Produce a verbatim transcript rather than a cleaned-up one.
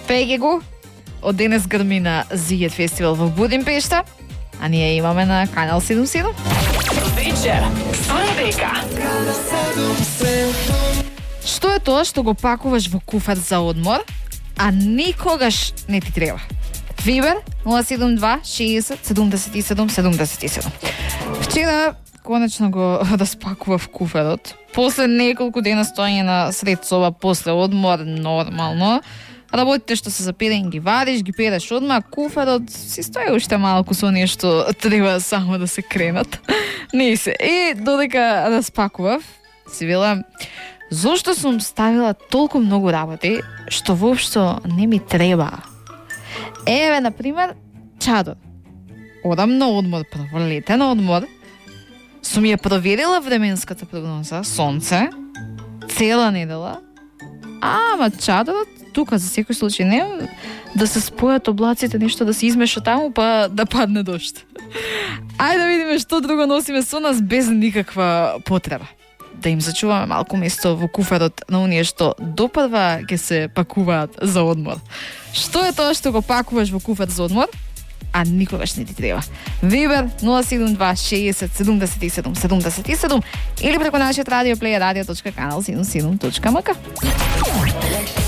Пеги го, од денес грми на Зијет фестивал во Будимпешта, а ние имаме на Канал седум седум. Вечер со Ребека. Што е тоа што го пакуваш во куфар за одмор, а никогаш не ти треба? Вибер нула седум два шеесет седумдесет и седум седумдесет и седум. Вчера конечно го распакував куфарот. После неколку дена стоење на сред соба после одмор, нормално. Работите што се запеден ги вариш, ги переш одма, куфарот си стои уште малку со нешто треба само да се кренат. Не се. И додека распакував, си вела, зошто сум ставила толку многу работи што воопшто не ми треба. Еве, например, чадор. Одам на одмор, прво летен одмор. Сум ја проверила временската прогноза, сонце, цела недела, ама чадорот тука за секој случај не да се спојат облаците, нешто да се измеша таму, па да падне дожд. Ајде да видиме што друго носиме со нас без никаква потреба. Да им зачуваме малку место во куфарот на оние што допрва ќе се пакуваат за одмор. Што е тоа што го пакуваш во куфар за одмор, а никогаш не ти треба? Вибер нула седум два шеесет седумдесет и седум седумдесет и седум или преку нашиот радио плеер радио точка канал седум седум точка ем ка.